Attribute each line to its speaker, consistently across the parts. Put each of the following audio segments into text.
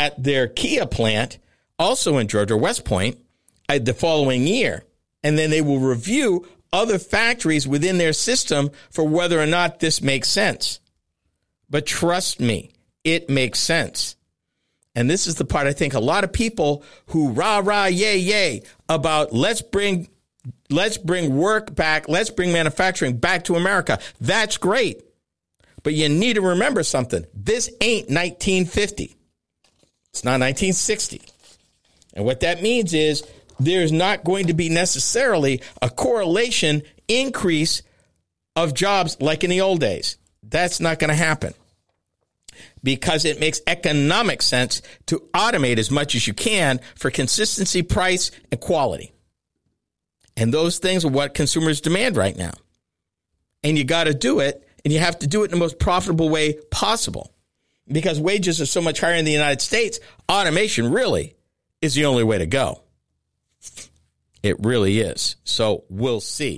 Speaker 1: at their Kia plant, also in Georgia, West Point, the following year. And then they will review other factories within their system for whether or not this makes sense. But trust me, it makes sense. And this is the part I think a lot of people who rah, yay, yay about let's bring work back, let's bring manufacturing back to America. That's great. But you need to remember something. This ain't 1950. It's not 1960. And what that means is there's not going to be necessarily a correlation increase of jobs like in the old days. That's not going to happen because it makes economic sense to automate as much as you can for consistency, price, and quality. And those things are what consumers demand right now. And you got to do it, and you have to do it in the most profitable way possible. Because wages are so much higher in the United States, automation really is the only way to go. It really is. So we'll see.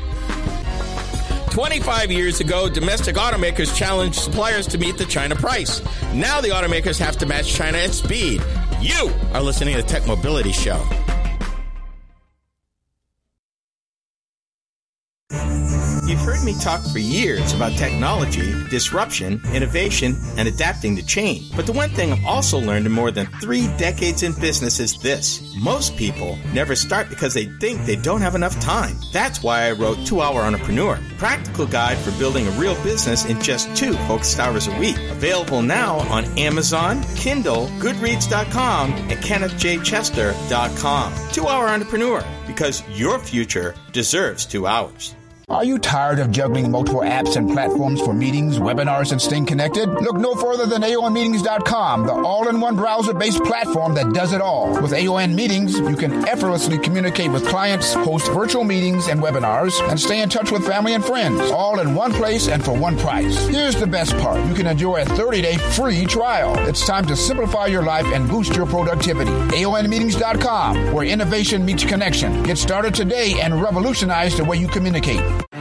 Speaker 1: 25 years ago, domestic automakers challenged suppliers to meet the China price. Now the automakers have to match China at speed. You are listening to the Tech Mobility Show. You've heard me talk for years about technology, disruption, innovation, and adapting to change. But the one thing I've also learned in more than 3 decades in business is this. Most people never start because they think they don't have enough time. That's why I wrote 2 Hour Entrepreneur, practical guide for building a real business in just 2 focused hours a week. Available now on Amazon, Kindle, Goodreads.com, and KennethJChester.com. 2 Hour Entrepreneur, because your future deserves 2 hours.
Speaker 2: Are you tired of juggling multiple apps and platforms for meetings, webinars, and staying connected? Look no further than AONmeetings.com, the all-in-one browser-based platform that does it all. With AON Meetings, you can effortlessly communicate with clients, host virtual meetings and webinars, and stay in touch with family and friends, all in one place and for one price. Here's the best part. You can enjoy a 30-day free trial. It's time to simplify your life and boost your productivity. AONmeetings.com, where innovation meets connection. Get started today and revolutionize the way you communicate.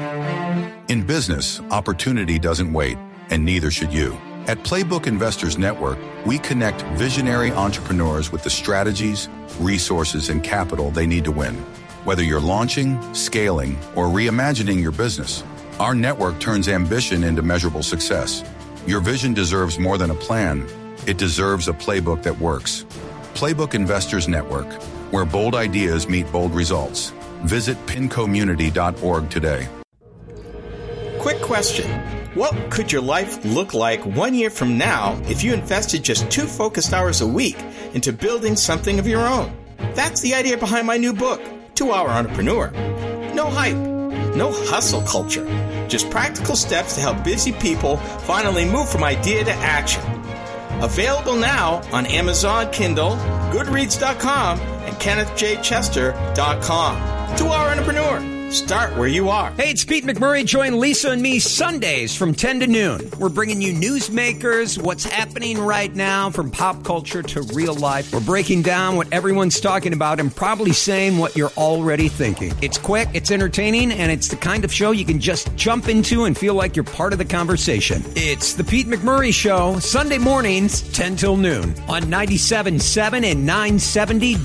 Speaker 3: In business, opportunity doesn't wait, and neither should you. At Playbook Investors Network, we connect visionary entrepreneurs with the strategies, resources, and capital they need to win. Whether you're launching, scaling, or reimagining your business, our network turns ambition into measurable success. Your vision deserves more than a plan. It deserves a playbook that works. Playbook Investors Network, where bold ideas meet bold results. Visit pincommunity.org today.
Speaker 1: Quick question. What could your life look like 1 year from now if you invested just 2 focused hours a week into building something of your own? That's the idea behind my new book, 2 Hour Entrepreneur. No hype, no hustle culture, just practical steps to help busy people finally move from idea to action. Available now on Amazon, Kindle, Goodreads.com, and KennethJChester.com. 2 Hour Entrepreneur. Start where you are.
Speaker 4: Hey, it's Pete McMurray. Join Lisa and me Sundays from 10 to noon. We're bringing you newsmakers, what's happening right now from pop culture to real life. We're breaking down what everyone's talking about and probably saying what you're already thinking. It's quick, it's entertaining, and it's the kind of show you can just jump into and feel like you're part of the conversation. It's the Pete McMurray Show, Sunday mornings, 10 till noon on 97.7 and 970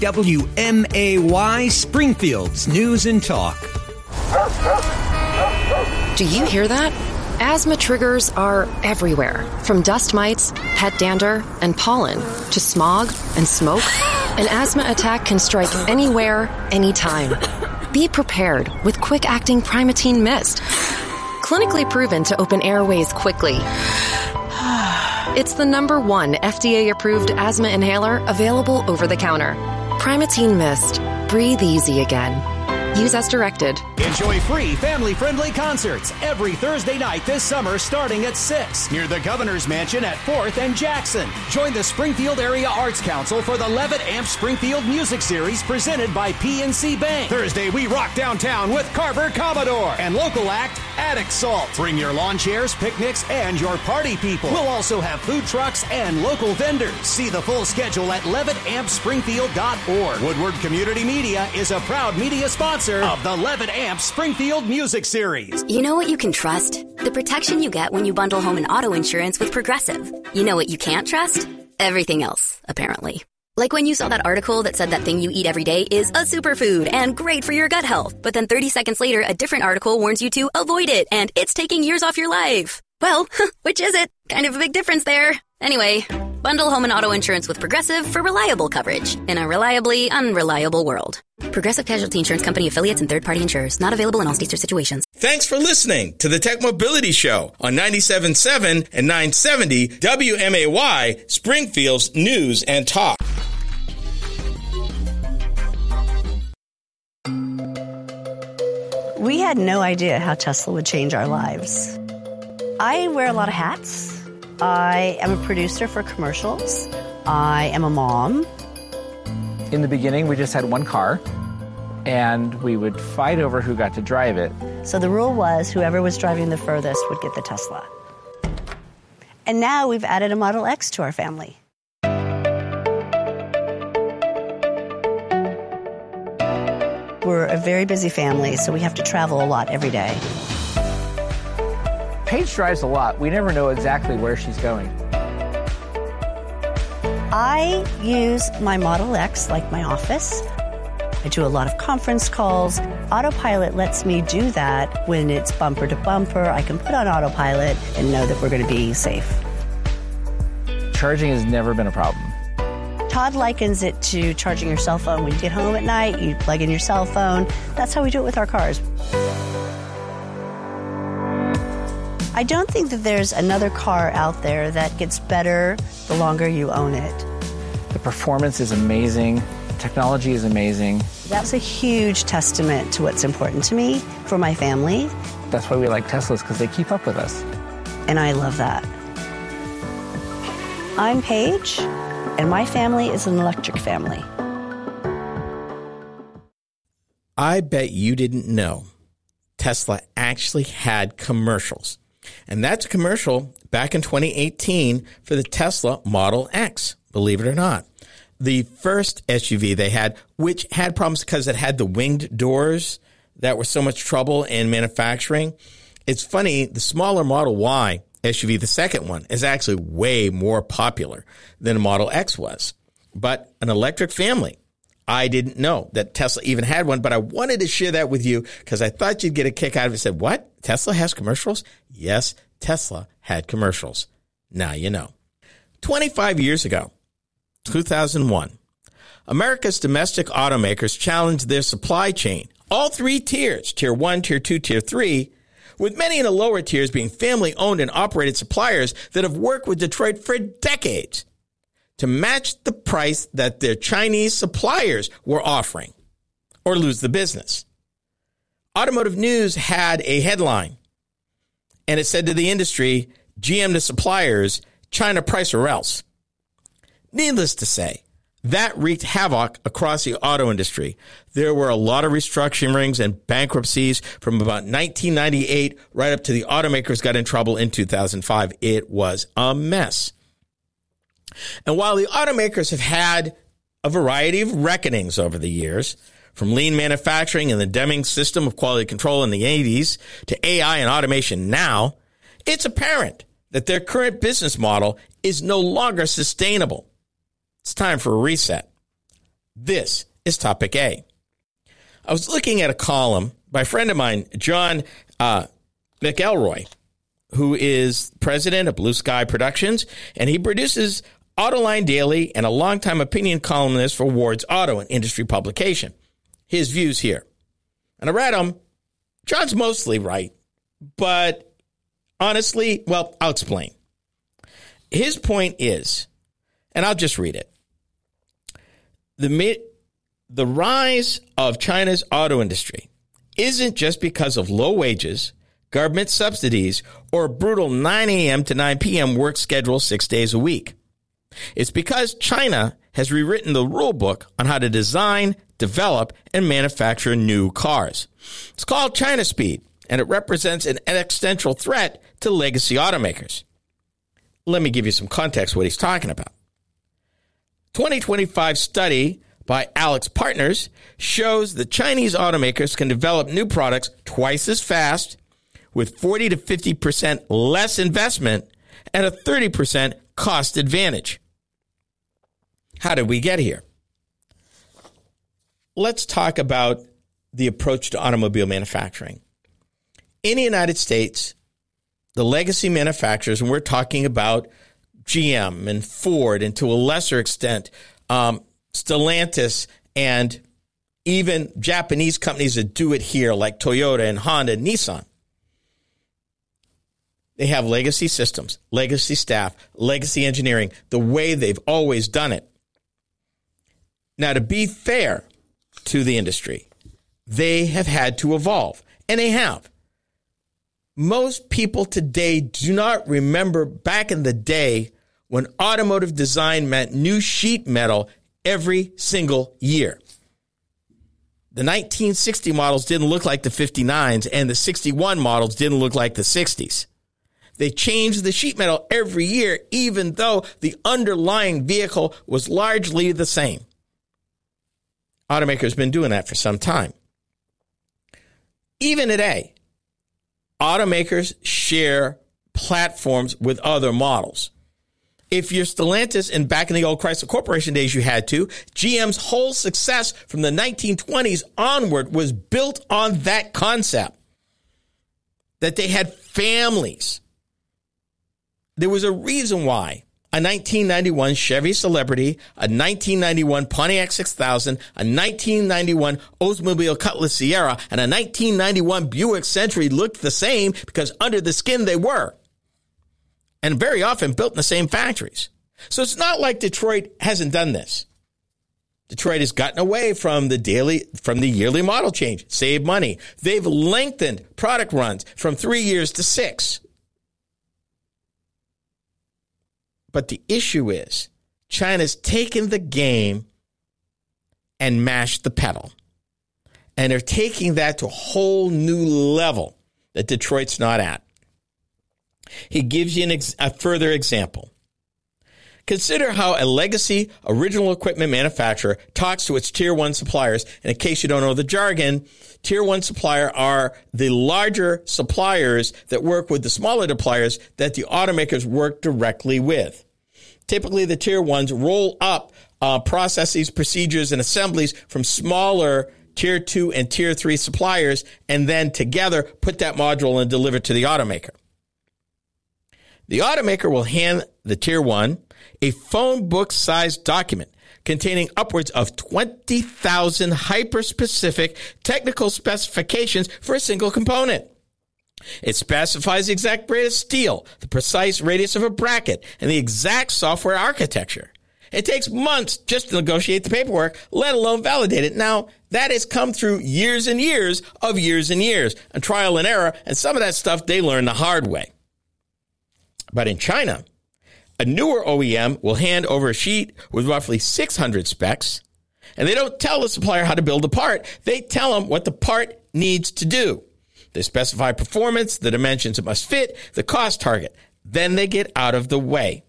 Speaker 4: WMAY, Springfield's News and Talk.
Speaker 5: Do you hear that? Asthma triggers are everywhere, from dust mites, pet dander, and pollen, to smog and smoke. An asthma attack can strike anywhere, anytime. Be prepared with quick-acting Primatene Mist. Clinically proven to open airways quickly. It's the #1 FDA-approved asthma inhaler available over the counter. Primatene Mist. Breathe easy again. Use as directed.
Speaker 6: Enjoy free, family-friendly concerts every Thursday night this summer starting at 6 near the Governor's Mansion at 4th and Jackson. Join the Springfield Area Arts Council for the Levitt Amp Springfield Music Series presented by PNC Bank. Thursday, we rock downtown with Carver Commodore and local act Attic Salt. Bring your lawn chairs, picnics, and your party people. We'll also have food trucks and local vendors. See the full schedule at LevittAmpSpringfield.org. Woodward Community Media is a proud media sponsor of the Levitt Amp Springfield Music Series.
Speaker 7: You know what you can trust? The protection you get when you bundle home and auto insurance with Progressive. You know what you can't trust? everything else, apparently. Like when you saw that article that said that thing you eat every day is a superfood and great for your gut health. But then 30 seconds later, a different article warns you to avoid it and it's taking years off your life. Well, which is it? Kind of a big difference there. Anyway, bundle home and auto insurance with Progressive for reliable coverage in a reliably unreliable world. Progressive Casualty Insurance Company affiliates and third-party insurers. Not available in all states or situations.
Speaker 1: Thanks for listening to the Tech Mobility Show on 97.7 and 970 WMAY, Springfield's News and Talk.
Speaker 8: We had no idea how Tesla would change our lives. I wear a lot of hats. I am a producer for commercials. I am a mom.
Speaker 9: In the beginning, we just had one car, and we would fight over who got to drive it.
Speaker 8: So the rule was whoever was driving the furthest would get the Tesla. And now we've added a Model X to our family. We're a very busy family, so we have to travel a lot every day.
Speaker 9: Paige drives a lot. We never know exactly where she's going.
Speaker 8: I use my Model X like my office. I do a lot of conference calls. Autopilot lets me do that when it's bumper to bumper. I can put on autopilot and know that we're going to be safe.
Speaker 9: Charging has never been a problem.
Speaker 8: Todd likens it to charging your cell phone. When you get home at night, you plug in your cell phone. That's how we do it with our cars. I don't think that there's another car out there that gets better the longer you own it.
Speaker 9: The performance is amazing. Technology is amazing.
Speaker 8: That's a huge testament to what's important to me for my family.
Speaker 9: That's why we like Teslas, because they keep up with us.
Speaker 8: And I love that. I'm Paige, and my family is an electric family.
Speaker 1: I bet you didn't know Tesla actually had commercials. And that's a commercial back in 2018 for the Tesla Model X, believe it or not. The first SUV they had, which had problems because it had the winged doors that were so much trouble in manufacturing. It's funny, the smaller Model Y SUV, the second one, is actually way more popular than a Model X was. But an electric family. I didn't know that Tesla even had one, but I wanted to share that with you because I thought you'd get a kick out of it. I said, what? Tesla has commercials? Yes, Tesla had commercials. Now you know. 25 years ago, 2001, America's domestic automakers challenged their supply chain, all three tiers, Tier 1, Tier 2, Tier 3, with many in the lower tiers being family-owned and operated suppliers that have worked with Detroit for decades to match the price that their Chinese suppliers were offering or lose the business. Automotive News had a headline, and it said to the industry, GM to suppliers, China price or else. Needless to say, that wreaked havoc across the auto industry. There were a lot of restructurings and bankruptcies from about 1998 right up to the automakers got in trouble in 2005. It was a mess. And while the automakers have had a variety of reckonings over the years, from lean manufacturing and the Deming system of quality control in the 80s to AI and automation now, it's apparent that their current business model is no longer sustainable. It's time for a reset. This is Topic A. I was looking at a column by a friend of mine, John McElroy, who is president of Blue Sky Productions, and he produces Autoline Daily and a longtime opinion columnist for Ward's Auto, an industry publication. His views here. And I read them. John's mostly right, but honestly, well, I'll explain. His point is, and I'll just read it. The rise of China's auto industry isn't just because of low wages, government subsidies, or a brutal 9 a.m. to 9 p.m. work schedule 6 days a week. It's because China has rewritten the rule book on how to design, develop, and manufacture new cars. It's called China Speed, and it represents an existential threat to legacy automakers. Let me give you some context what he's talking about. 2025 study by Alex Partners shows that Chinese automakers can develop new products twice as fast with 40 to 50% less investment and a 30% cost advantage. How did we get here? Let's talk about the approach to automobile manufacturing. In the United States, the legacy manufacturers, and we're talking about GM and Ford, and to a lesser extent, Stellantis, and even Japanese companies that do it here, like Toyota and Honda and Nissan. They have legacy systems, legacy staff, legacy engineering, the way they've always done it. Now, to be fair to the industry, they have had to evolve, and they have. Most people today do not remember back in the day when automotive design meant new sheet metal every single year. The 1960 models didn't look like the 59s, and the 61 models didn't look like the 60s. They changed the sheet metal every year, even though the underlying vehicle was largely the same. Automakers have been doing that for some time. Even today, automakers share platforms with other models. If you're Stellantis, and back in the old Chrysler Corporation days you had to, GM's whole success from the 1920s onward was built on that concept, that they had families. There was a reason why a 1991 Chevy Celebrity, a 1991 Pontiac 6000, a 1991 Oldsmobile Cutlass Sierra, and a 1991 Buick Century looked the same, because under the skin they were. And very often built in the same factories. So it's not like Detroit hasn't done this. Detroit has gotten away from the yearly model change, saved money. They've lengthened product runs from 3 years to 6. But the issue is China's taken the game and mashed the pedal. And they're taking that to a whole new level that Detroit's not at. He gives you a further example. Consider how a legacy original equipment manufacturer talks to its Tier 1 suppliers. And in case you don't know the jargon, Tier 1 supplier are the larger suppliers that work with the smaller suppliers that the automakers work directly with. Typically, the Tier 1s roll up processes, procedures, and assemblies from smaller Tier 2 and Tier 3 suppliers, and then together put that module and deliver it to the automaker. The automaker will hand the Tier 1 a phone book-sized document containing upwards of 20,000 hyper-specific technical specifications for a single component. It specifies the exact grade of steel, the precise radius of a bracket, and the exact software architecture. It takes months just to negotiate the paperwork, let alone validate it. Now, that has come through years and years and trial and error, and some of that stuff they learn the hard way. But in China, a newer OEM will hand over a sheet with roughly 600 specs, and they don't tell the supplier how to build the part. They tell them what the part needs to do. They specify performance, the dimensions it must fit, the cost target. Then they get out of the way.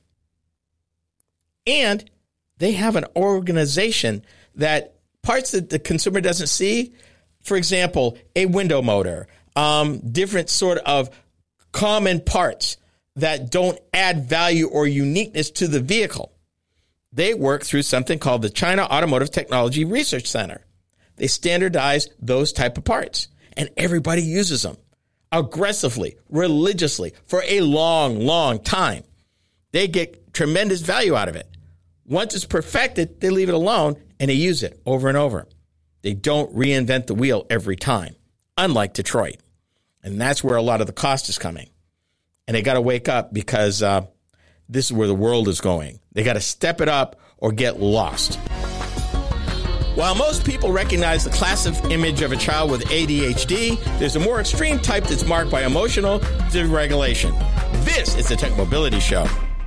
Speaker 1: And they have an organization that parts that the consumer doesn't see, for example, a window motor, different sort of common parts that don't add value or uniqueness to the vehicle. They work through something called the China Automotive Technology Research Center. They standardize those type of parts, and everybody uses them aggressively, religiously, for a long, long time. They get tremendous value out of it. Once it's perfected, they leave it alone, and they use it over and over. They don't reinvent the wheel every time, unlike Detroit. And that's where a lot of the cost is coming. And they got to wake up, because this is where the world is going. They got to step it up or get lost. While most people recognize the classic image of a child with ADHD, there's a more extreme type that's marked by emotional dysregulation. This is the Tech Mobility Show.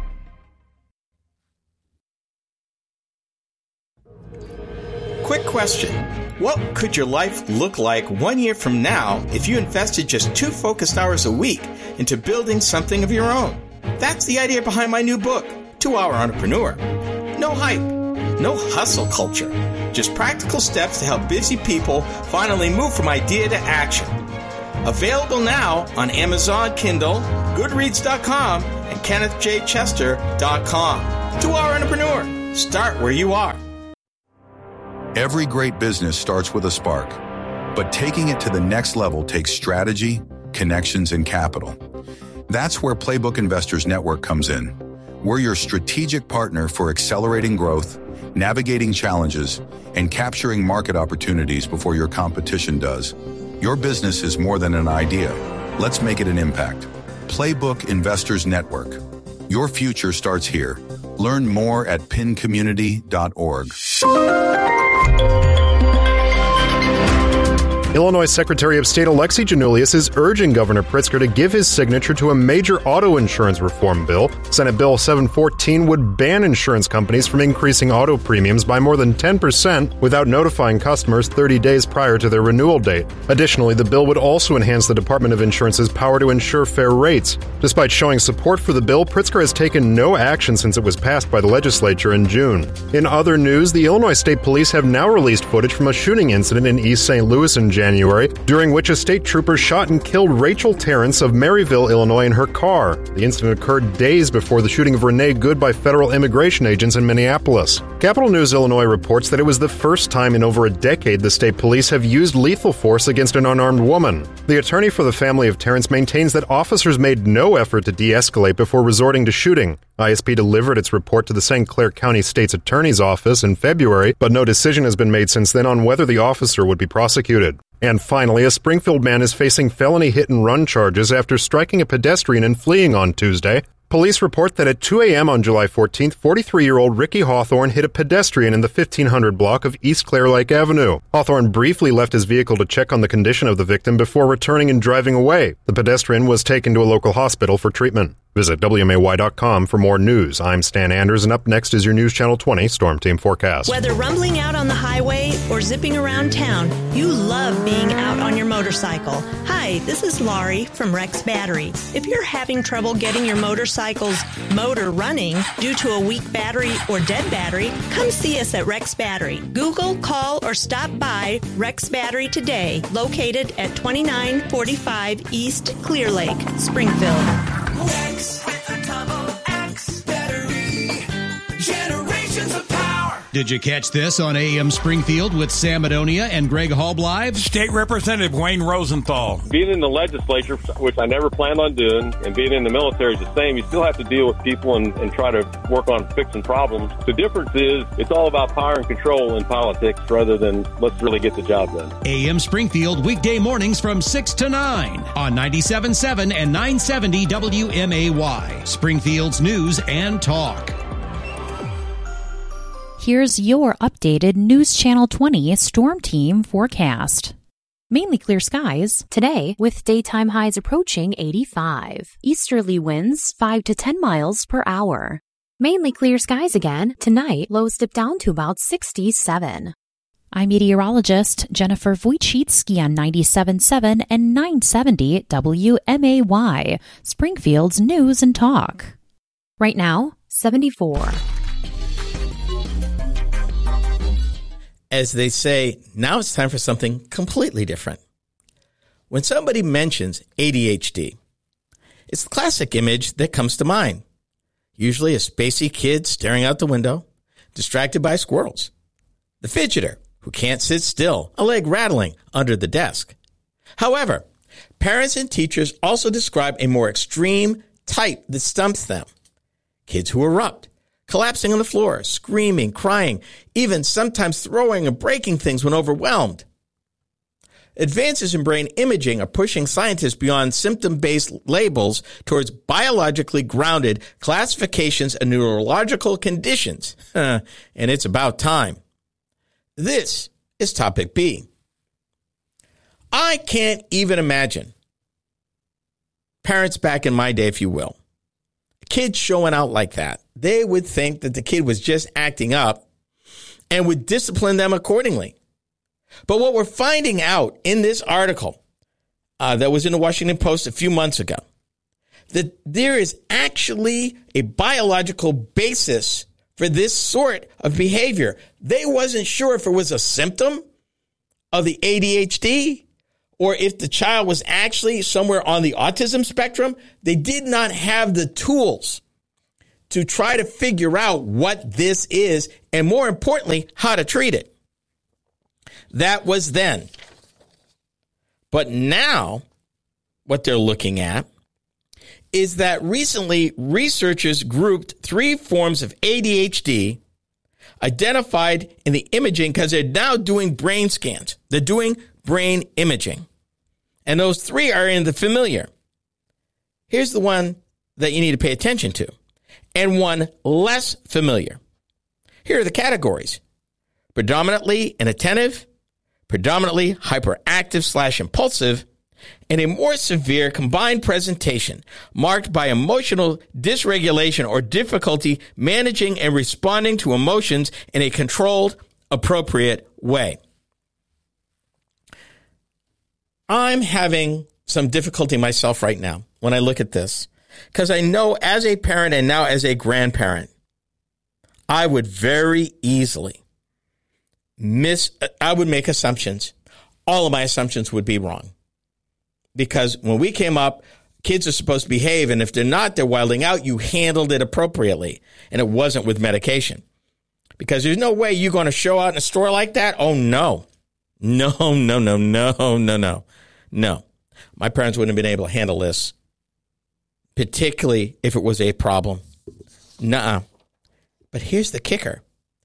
Speaker 1: Quick question. What could your life look like 1 year from now if you invested just 2 focused hours a week into building something of your own? That's the idea behind my new book, 2 Hour Entrepreneur. No hype, no hustle culture, just practical steps to help busy people finally move from idea to action. Available now on Amazon Kindle, Goodreads.com, and KennethJChester.com. 2 Hour Entrepreneur. Start where you are.
Speaker 3: Every great business starts with a spark, but taking it to the next level takes strategy, connections, and capital. That's where Playbook Investors Network comes in. We're your strategic partner for accelerating growth, navigating challenges, and capturing market opportunities before your competition does. Your business is more than an idea. Let's make it an impact. Playbook Investors Network. Your future starts here. Learn more at pincommunity.org.
Speaker 10: Illinois Secretary of State Alexi Giannoulias is urging Governor Pritzker to give his signature to a major auto insurance reform bill. Senate Bill 714 would ban insurance companies from increasing auto premiums by more than 10% without notifying customers 30 days prior to their renewal date. Additionally, the bill would also enhance the Department of Insurance's power to ensure fair rates. Despite showing support for the bill, Pritzker has taken no action since it was passed by the legislature in June. In other news, the Illinois State Police have now released footage from a shooting incident in East St. Louis in January, during which a state trooper shot and killed Rachel Terrence of Maryville, Illinois, in her car. The incident occurred days before the shooting of Renee Good by federal immigration agents in Minneapolis. Capital News Illinois reports that it was the first time in over a decade the state police have used lethal force against an unarmed woman. The attorney for the family of Terrence maintains that officers made no effort to de-escalate before resorting to shooting. ISP delivered its report to the St. Clair County State's Attorney's Office in February, but no decision has been made since then on whether the officer would be prosecuted. And finally, a Springfield man is facing felony hit-and-run charges after striking a pedestrian and fleeing on Tuesday. Police report that at 2 a.m. on July 14th, 43-year-old Ricky Hawthorne hit a pedestrian in the 1500 block of East Clair Lake Avenue. Hawthorne briefly left his vehicle to check on the condition of the victim before returning and driving away. The pedestrian was taken to a local hospital for treatment. Visit WMAY.com for more news. I'm Stan Anders, and up next is your News Channel 20 Storm Team Forecast.
Speaker 11: Whether rumbling out on the highway or zipping around town, you love being out on your motorcycle. Hi, this is Laurie from Rex Battery. If you're having trouble getting your motorcycle's motor running due to a weak battery or dead battery, come see us at Rex Battery. Google, call, or stop by Rex Battery today, located at 2945 East Clear Lake, Springfield.
Speaker 12: X with a double X battery. Generations of power.
Speaker 6: Did you catch this on AM Springfield with Sam Adonia and Greg Halb live?
Speaker 13: State Representative Wayne Rosenthal.
Speaker 14: Being in the legislature, which I never planned on doing, and being in the military is the same. You still have to deal with people and try to work on fixing problems. The difference is it's all about power and control in politics rather than let's really get the job done.
Speaker 6: AM Springfield, weekday mornings from 6 to 9 on 97.7 and 970 WMAY. Springfield's News and Talk.
Speaker 15: Here's your updated News Channel 20 Storm Team forecast. Mainly clear skies today with daytime highs approaching 85. Easterly winds 5 to 10 miles per hour. Mainly clear skies again tonight, lows dip down to about 67. I'm meteorologist Jennifer Wojcicki on 97.7 and 970 WMAY, Springfield's News and Talk. Right now, 74.
Speaker 1: As they say, now it's time for something completely different. When somebody mentions ADHD, it's the classic image that comes to mind. Usually a spacey kid staring out the window, distracted by squirrels. The fidgeter, who can't sit still, a leg rattling under the desk. However, parents and teachers also describe a more extreme type that stumps them. Kids who erupt, collapsing on the floor, screaming, crying, even sometimes throwing and breaking things when overwhelmed. Advances in brain imaging are pushing scientists beyond symptom-based labels towards biologically grounded classifications of neurological conditions. And it's about time. This is Topic B. I can't even imagine parents back in my day, if you will, kids showing out like that. They would think that the kid was just acting up and would discipline them accordingly. But what we're finding out in this article that was in the Washington Post a few months ago, that there is actually a biological basis for this sort of behavior. They wasn't sure if it was a symptom of the ADHD or if the child was actually somewhere on the autism spectrum. They did not have the tools to try to figure out what this is and, more importantly, how to treat it. That was then. But now, what they're looking at is that recently researchers grouped 3 forms of ADHD identified in the imaging because they're now doing brain scans. They're doing brain imaging. And those 3 are in the familiar. Here's the one that you need to pay attention to, and one less familiar. Here are the categories. Predominantly inattentive, predominantly hyperactive/impulsive, and a more severe combined presentation marked by emotional dysregulation or difficulty managing and responding to emotions in a controlled, appropriate way. I'm having some difficulty myself right now when I look at this, because I know as a parent and now as a grandparent, I would very easily I would make assumptions. All of my assumptions would be wrong. Because when we came up, kids are supposed to behave, and if they're not, they're wilding out. You handled it appropriately, and it wasn't with medication. Because there's no way you're going to show out in a store like that. Oh, no. No. My parents wouldn't have been able to handle this, particularly if it was a problem. Nuh-uh. But here's the kicker.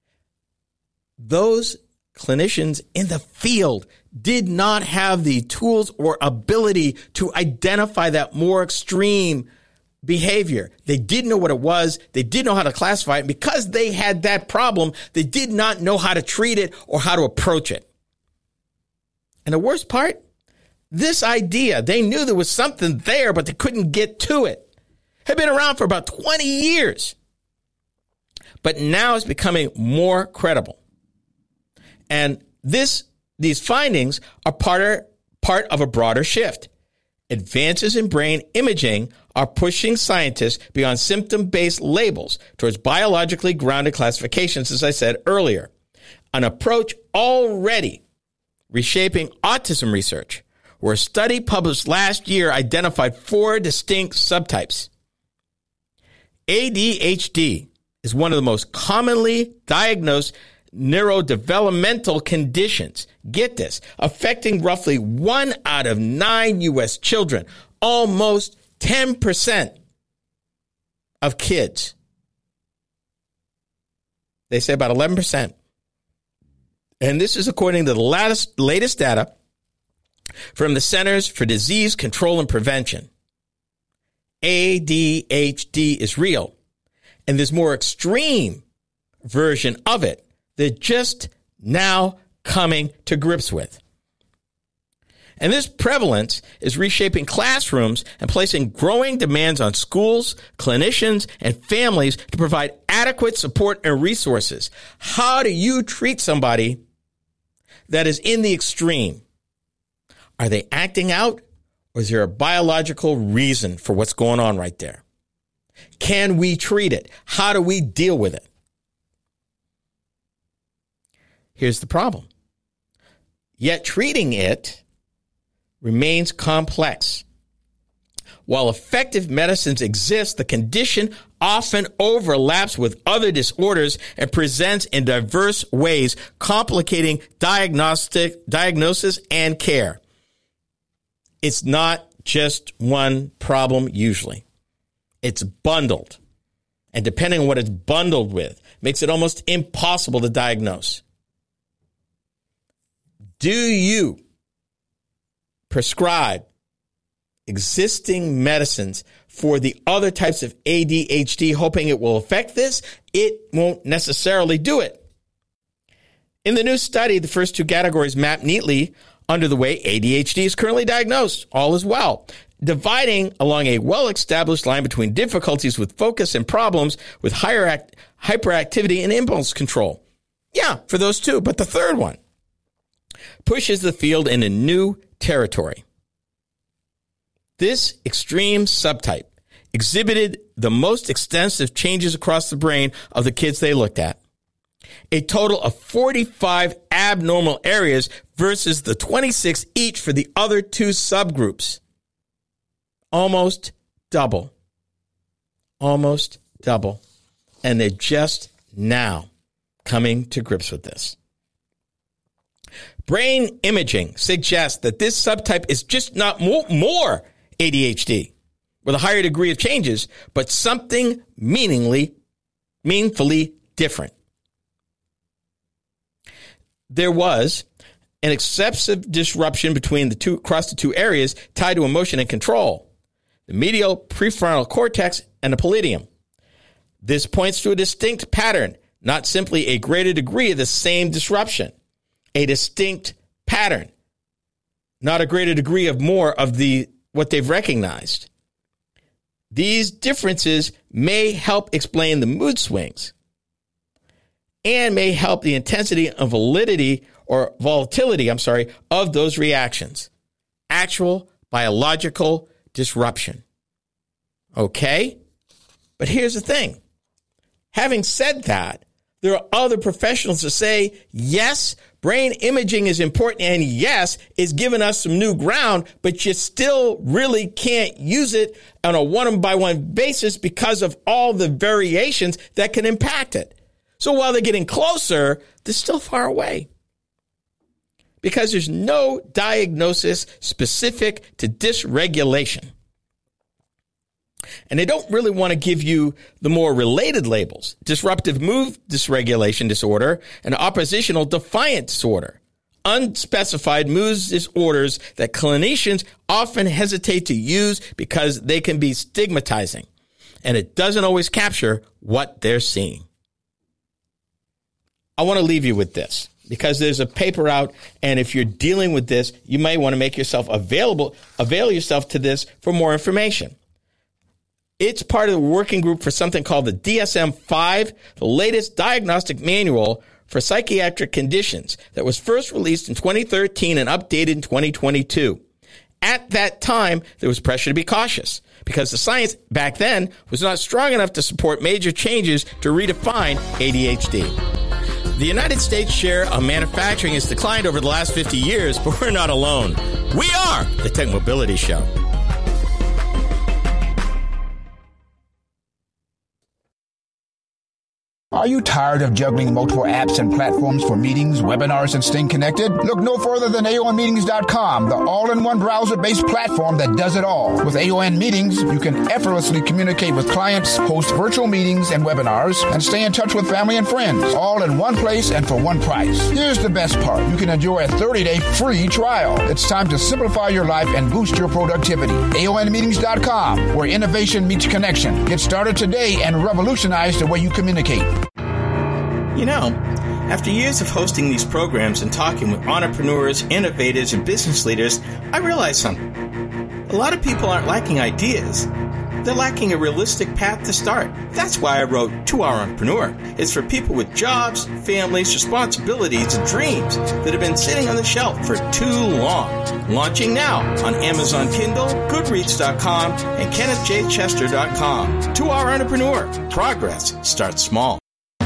Speaker 1: Those clinicians in the field did not have the tools or ability to identify that more extreme behavior. They didn't know what it was. They didn't know how to classify it. And because they had that problem, they did not know how to treat it or how to approach it. And the worst part, this idea, they knew there was something there, but they couldn't get to it, had been around for about 20 years. But now it's becoming more credible. And these findings are part of a broader shift. Advances in brain imaging are pushing scientists beyond symptom-based labels towards biologically grounded classifications, as I said earlier. An approach already reshaping autism research, where a study published last year identified 4 distinct subtypes. ADHD is one of the most commonly diagnosed neurodevelopmental conditions. Get this, affecting roughly 1 out of 9 U.S. children, almost 10% of kids. They say about 11%. And this is according to the latest data from the Centers for Disease Control and Prevention. ADHD is real, and there's more extreme version of it they're just now coming to grips with. And this prevalence is reshaping classrooms and placing growing demands on schools, clinicians, and families to provide adequate support and resources. How do you treat somebody that is in the extreme? Are they acting out, or is there a biological reason for what's going on right there? Can we treat it? How do we deal with it? Here's the problem. Yet treating it remains complex. While effective medicines exist, the condition often overlaps with other disorders and presents in diverse ways, complicating diagnosis and care. It's not just one problem usually. It's bundled. And depending on what it's bundled with, makes it almost impossible to diagnose. Do you prescribe existing medicines for the other types of ADHD, hoping it will affect this? It won't necessarily do it. In the new study, the first 2 categories map neatly under the way ADHD is currently diagnosed. All is well, dividing along a well-established line between difficulties with focus and problems with hyperactivity and impulse control. Yeah, for those 2. But the third one pushes the field into new territory. This extreme subtype exhibited the most extensive changes across the brain of the kids they looked at. A total of 45 abnormal areas versus the 26 each for the other 2 subgroups. Almost double. Almost double. and they're just now coming to grips with this. Brain imaging suggests that this subtype is just not more ADHD with a higher degree of changes, but something meaningfully different. There was an excessive disruption across the two areas tied to emotion and control, the medial prefrontal cortex and the pallidum. This points to a distinct pattern, not simply a greater degree of the same disruption. A distinct pattern, not a greater degree of more of what they've recognized. These differences may help explain the mood swings and may help the intensity and volatility of those reactions. Actual biological disruption. Okay? But here's the thing. Having said that, there are other professionals that say, yes, brain imaging is important, and yes, it's given us some new ground, but you still really can't use it on a one-by-one basis because of all the variations that can impact it. So while they're getting closer, they're still far away because there's no diagnosis specific to dysregulation. And they don't really want to give you the more related labels: disruptive mood dysregulation disorder and oppositional defiant disorder, unspecified mood disorders that clinicians often hesitate to use because they can be stigmatizing, and it doesn't always capture what they're seeing. I want to leave you with this because there's a paper out, and if you're dealing with this, you may want to make yourself avail yourself to this for more information. It's part of the working group for something called the DSM-5, the latest diagnostic manual for psychiatric conditions that was first released in 2013 and updated in 2022. At that time, there was pressure to be cautious because the science back then was not strong enough to support major changes to redefine ADHD. The United States share of manufacturing has declined over the last 50 years, but we're not alone. We are the Tech Mobility Show.
Speaker 2: Are you tired of juggling multiple apps and platforms for meetings, webinars, and staying connected? Look no further than AONmeetings.com, the all-in-one browser-based platform that does it all. With AON Meetings, you can effortlessly communicate with clients, host virtual meetings and webinars, and stay in touch with family and friends, all in one place and for one price. Here's the best part. You can enjoy a 30-day free trial. It's time to simplify your life and boost your productivity. AONmeetings.com, where innovation meets connection. Get started today and revolutionize the way you communicate.
Speaker 1: You know, after years of hosting these programs and talking with entrepreneurs, innovators, and business leaders, I realized something. A lot of people aren't lacking ideas. They're lacking a realistic path to start. That's why I wrote 2-Hour Entrepreneur. It's for people with jobs, families, responsibilities, and dreams that have been sitting on the shelf for too long. Launching now on Amazon Kindle, Goodreads.com, and KennethJChester.com. 2-Hour Entrepreneur. Progress starts small.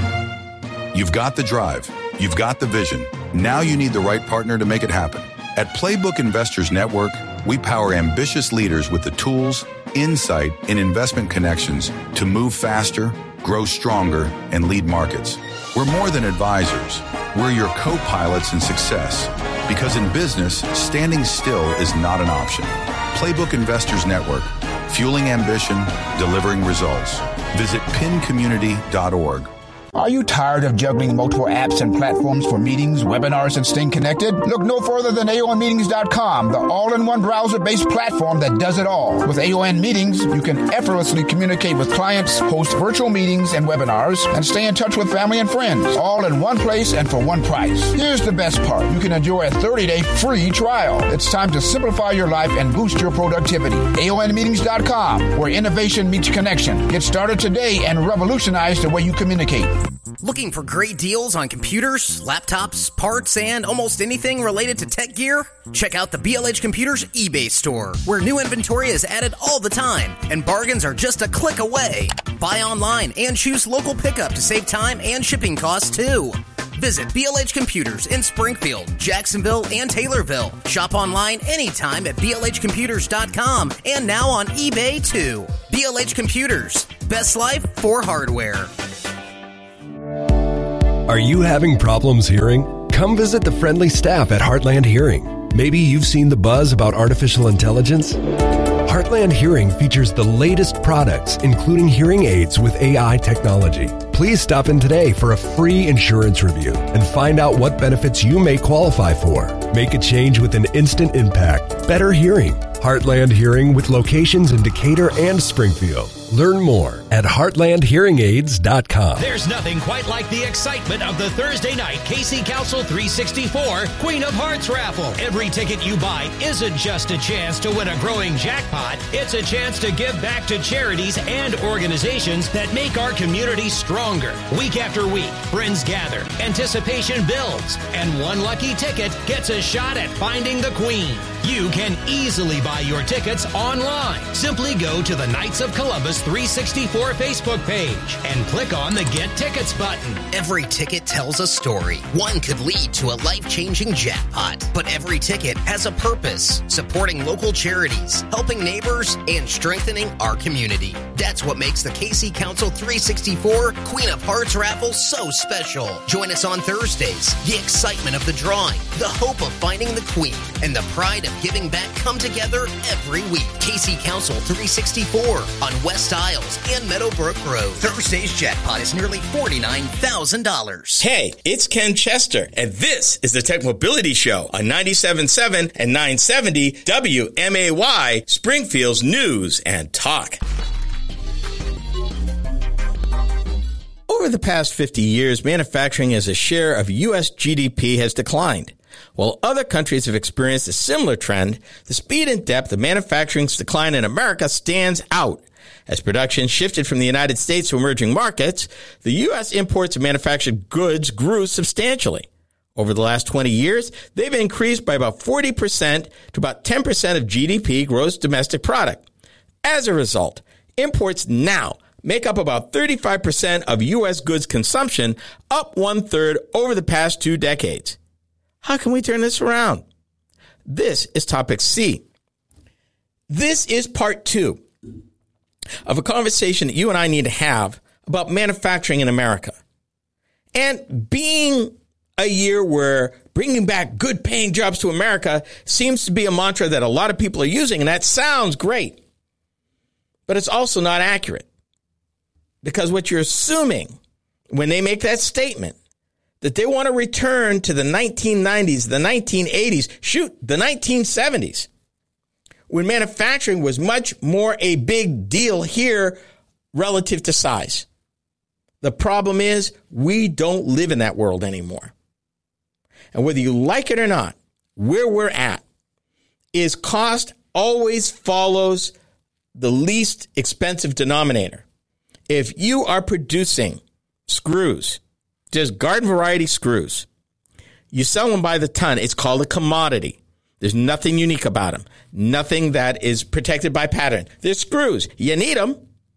Speaker 3: You've got the drive. You've got the vision. Now you need the right partner to make it happen. At Playbook Investors Network, we power ambitious leaders with the tools, insight, and investment connections to move faster, grow stronger, and lead markets. We're more than advisors. We're your co-pilots in success. Because in business, standing still is not an option. Playbook Investors Network, fueling ambition, delivering results. Visit pincommunity.org.
Speaker 2: Are you tired of juggling multiple apps and platforms for meetings, webinars, and staying connected? Look no further than AONmeetings.com, the all-in-one browser-based platform that does it all. With AON Meetings, you can effortlessly communicate with clients, host virtual meetings and webinars, and stay in touch with family and friends, all in one place and for one price. Here's the best part. You can enjoy a 30-day free trial. It's time to simplify your life and boost your productivity. AONmeetings.com, where innovation meets connection. Get started today and revolutionize the way you communicate.
Speaker 16: Looking for great deals on computers, laptops, parts, and almost anything related to tech gear? Check out the BLH Computers eBay store, where new inventory is added all the time, and bargains are just a click away. Buy online and choose local pickup to save time and shipping costs, too. Visit BLH Computers in Springfield, Jacksonville, and Taylorville. Shop online anytime at BLHcomputers.com and now on eBay, too. BLH Computers. Best life for hardware.
Speaker 17: Are you having problems hearing? Come visit the friendly staff at Heartland Hearing. Maybe you've seen the buzz about artificial intelligence. Heartland Hearing features the latest products, including hearing aids with AI technology. Please stop in today for a free insurance review and find out what benefits you may qualify for. Make a change with an instant impact. Better hearing. Heartland Hearing with locations in Decatur and Springfield. Learn more at heartlandhearingaids.com.
Speaker 18: There's nothing quite like the excitement of the Thursday night KC Council 364 Queen of Hearts raffle. Every ticket you buy isn't just a chance to win a growing jackpot. It's a chance to give back to charities and organizations that make our community stronger. Week after week, friends gather, anticipation builds, and one lucky ticket gets a shot at finding the Queen. You can easily buy your tickets online. Simply go to the Knights of Columbus 364 Facebook page and click on the Get Tickets button.
Speaker 16: Every ticket tells a story. One could lead to a life-changing jackpot, but every ticket has a purpose, supporting local charities, helping neighbors, and strengthening our community. That's what makes the KC Council 364 Queen of Hearts raffle so special. Join us on Thursdays. The excitement of the drawing, the hope of finding the Queen, and the pride of giving back come together every week. KC Council 364 on West Isles and Meadowbrook Road. Thursday's jackpot is nearly $49,000.
Speaker 1: Hey, it's Ken Chester, and this is the Tech Mobility Show on 97.7 and 970 WMAY, Springfield's News and Talk. Over the past 50 years, manufacturing as a share of U.S. GDP has declined. While other countries have experienced a similar trend, the speed and depth of manufacturing's decline in America stands out. As production shifted from the United States to emerging markets, the U.S. imports of manufactured goods grew substantially. Over the last 20 years, they've increased by about 40% to about 10% of GDP, gross domestic product. As a result, imports now make up about 35% of U.S. goods consumption, up 1/3 over the past 2 decades. How can we turn this around? This is topic C. This is part 2 of a conversation that you and I need to have about manufacturing in America. And being a year where bringing back good paying jobs to America seems to be a mantra that a lot of people are using, and that sounds great. But it's also not accurate. Because what you're assuming when they make that statement, that they want to return to the 1990s, the 1980s, the 1970s, when manufacturing was much more a big deal here relative to size. The problem is we don't live in that world anymore. And whether you like it or not, where we're at is cost always follows the least expensive denominator. If you are producing screws, just garden variety screws, you sell them by the ton. It's called a commodity. There's nothing unique about them. Nothing that is protected by pattern. They're screws. You need them.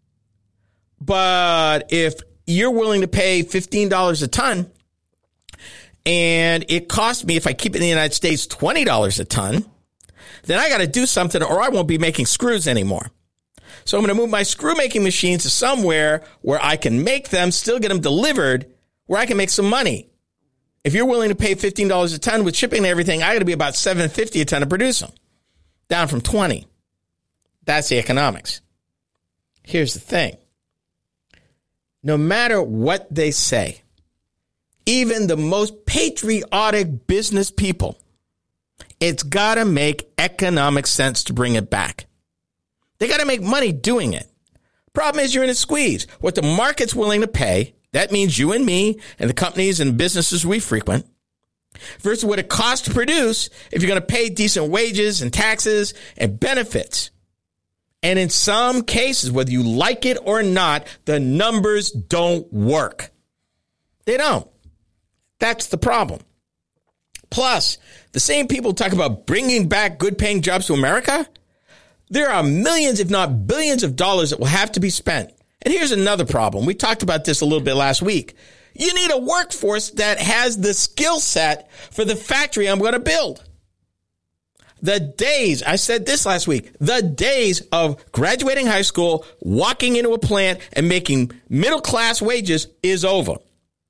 Speaker 1: But if you're willing to pay $15 a ton, and it costs me, if I keep it in the United States, $20 a ton, then I got to do something or I won't be making screws anymore. So I'm going to move my screw making machines to somewhere where I can make them, still get them delivered, where I can make some money. If you're willing to pay $15 a ton with shipping and everything, I got to be about $7.50 a ton to produce them, down from $20. That's the economics. Here's the thing. No matter what they say, even the most patriotic business people, it's got to make economic sense to bring it back. They got to make money doing it. Problem is you're in a squeeze. What the market's willing to pay, that means you and me and the companies and businesses we frequent, versus what it costs to produce if you're going to pay decent wages and taxes and benefits. And in some cases, whether you like it or not, the numbers don't work. They don't. That's the problem. Plus, the same people talk about bringing back good paying jobs to America. There are millions, if not billions of dollars that will have to be spent. And here's another problem. We talked about this a little bit last week. You need a workforce that has the skill set for the factory I'm going to build. The days, I said this last week, the days of graduating high school, walking into a plant and making middle class wages is over.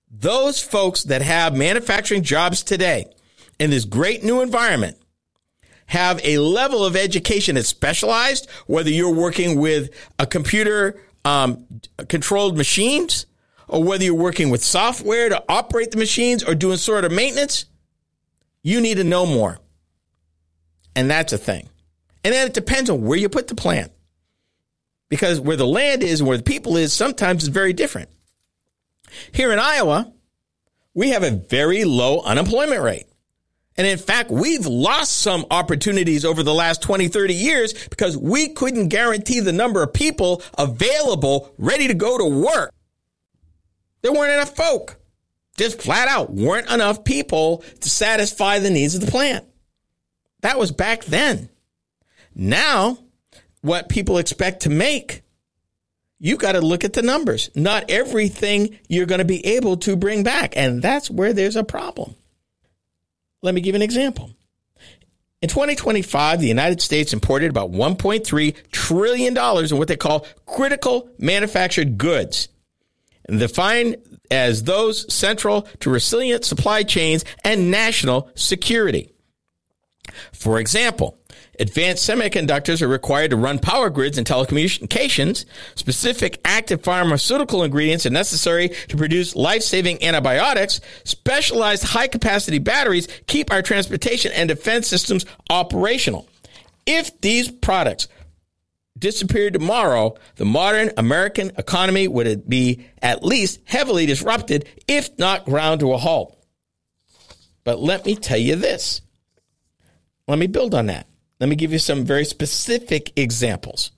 Speaker 1: those folks that have manufacturing jobs today in this great new environment have a level of education that's specialized, whether you're working with a computer controlled machines or whether you're working with software to operate the machines or doing sort of maintenance, you need to know more. And that's a thing. And then it depends on where you put the plant. Because where the land is and where the people is, sometimes it's very different. Here in Iowa, we have a very low unemployment rate. And in fact, we've lost some opportunities over the last 20, 30 years because we couldn't guarantee the number of people available, ready to go to work. There weren't enough folk. Just flat out weren't enough people to satisfy the needs of the plant. That was back then. Now, what people expect to make, you got to look at the numbers. Not everything you're going to be able to bring back. And that's where there's a problem. Let me give you an example. In 2025, the United States imported about $1.3 trillion in what they call critical manufactured goods, and defined as those central to resilient supply chains and national security. For example, advanced semiconductors are required to run power grids and telecommunications. Specific active pharmaceutical ingredients are necessary to produce life-saving antibiotics. Specialized high-capacity batteries keep our transportation and defense systems operational. If these products disappeared tomorrow, the modern American economy would be at least heavily disrupted, if not ground to a halt. But let me tell you this. Let me build on that. Let me give you some very specific examples.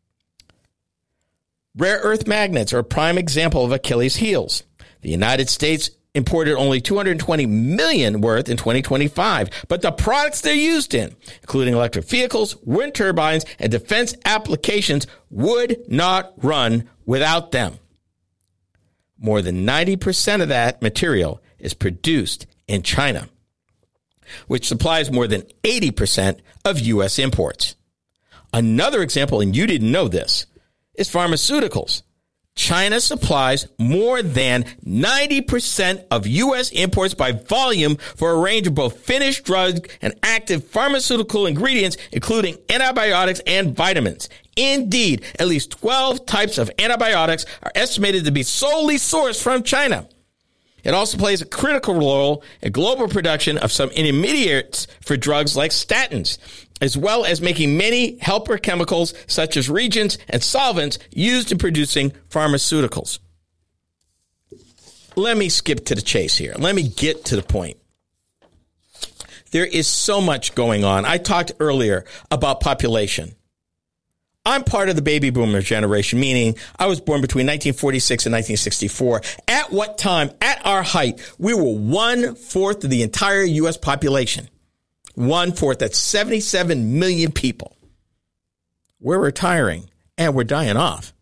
Speaker 1: Rare earth magnets are a prime example of Achilles' heels. The United States imported only $220 million worth in 2025, but the products they're used in, including electric vehicles, wind turbines, and defense applications, would not run without them. More than 90% of that material is produced in China, which supplies more than 80% of U.S. imports. Another example, and you didn't know this, is pharmaceuticals. China supplies more than 90% of U.S. imports by volume for a range of both finished drug and active pharmaceutical ingredients, including antibiotics and vitamins. Indeed, at least 12 types of antibiotics are estimated to be solely sourced from China. It also plays a critical role in global production of some intermediates for drugs like statins, as well as making many helper chemicals such as reagents and solvents used in producing pharmaceuticals. Let me skip to the chase here. Let me get to the point. There is so much going on. I talked earlier about population. I'm part of the baby boomer generation, meaning I was born between 1946 and 1964. At what time, at our height, we were 1/4 of the entire U.S. population. 1/4, that's 77 million people. We're retiring and we're dying off.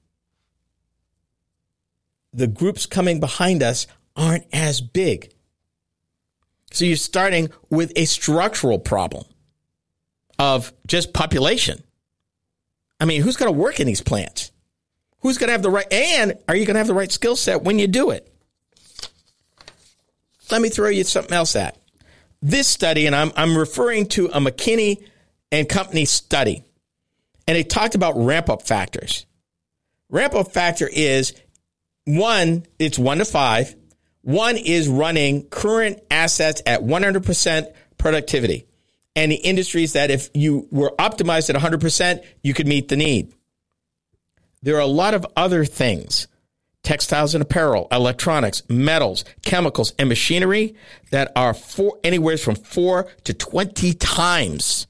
Speaker 1: The groups coming behind us aren't as big. So you're starting with a structural problem of just population. I mean, who's going to work in these plants? Who's going to have the right, and are you going to have the right skill set when you do it? Let me throw you something else at. This study, and I'm referring to a McKinney and Company study, and they talked about ramp-up factors. Ramp-up factor is, one, it's 1 to 5. One is running current assets at 100% productivity. And the industries that if you were optimized at 100%, you could meet the need. There are a lot of other things, textiles and apparel, electronics, metals, chemicals, and machinery that are anywhere from 4 to 20 times